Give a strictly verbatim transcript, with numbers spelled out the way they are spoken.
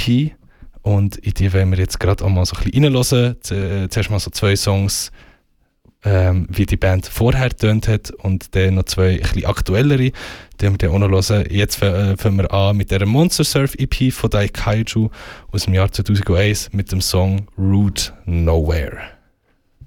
P. Und in die wollen wir jetzt gerade auch mal so ein bisschen reinhören. Z- zuerst mal so zwei Songs, ähm, wie die Band vorher getönt hat, und dann noch zwei ein bisschen aktuellere, die wir dann auch noch hören. Jetzt äh, fangen wir an mit der Monster Surf E P von Daikaiju aus dem Jahr zweitausendeins mit dem Song Route Nowhere.